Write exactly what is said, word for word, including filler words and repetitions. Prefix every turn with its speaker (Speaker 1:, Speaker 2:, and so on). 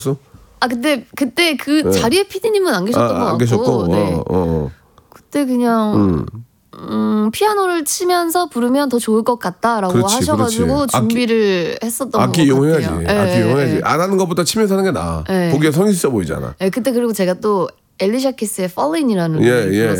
Speaker 1: 아 근데 그때 그
Speaker 2: 네.
Speaker 1: 자리에 피디님은 안 계셨던
Speaker 2: 아,
Speaker 1: 것 같고
Speaker 2: 안 계셨고.
Speaker 1: 네.
Speaker 2: 어, 어.
Speaker 1: 그때 그냥
Speaker 2: 음.
Speaker 1: 음, 피아노를 치면서 부르면 더 좋을 것 같다라고
Speaker 2: 그렇지,
Speaker 1: 하셔가지고
Speaker 2: 그렇지.
Speaker 1: 준비를 악기, 했었던 것
Speaker 2: 악기
Speaker 1: 같아요.
Speaker 2: 이용해야지.
Speaker 1: 예,
Speaker 2: 악기 이용해야지.
Speaker 1: 예.
Speaker 2: 안 하는 것보다 치면서 하는 게 나아.
Speaker 1: 예.
Speaker 2: 보기에 성의 있어 보이잖아.
Speaker 1: 예, 그때 그리고 제가 또 엘리샤 키스의 Fallin이라는
Speaker 2: 예,
Speaker 1: 노래를
Speaker 2: 예.
Speaker 1: 불렀어요.